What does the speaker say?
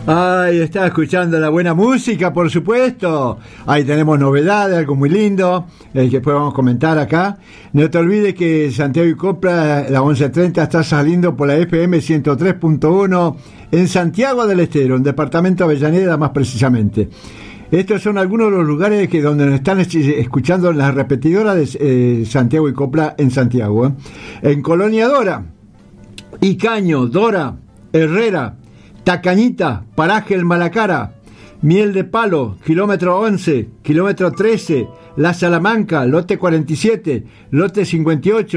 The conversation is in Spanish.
Ay, está escuchando la buena música, por supuesto. Ahí tenemos novedades, algo muy lindo, que después vamos a comentar acá. No te olvides que Santiago y Copla, la 11:30, está saliendo por la FM 103.1 en Santiago del Estero, en departamento de Avellaneda más precisamente. Estos son algunos de los lugares donde nos están escuchando las repetidoras de Santiago y Copla en Santiago. En Colonia Dora, Icaño, Dora, Herrera, Tacañita, Paraje El Malacara, Miel de Palo, kilómetro 11, kilómetro 13, La Salamanca, lote 47, lote 58,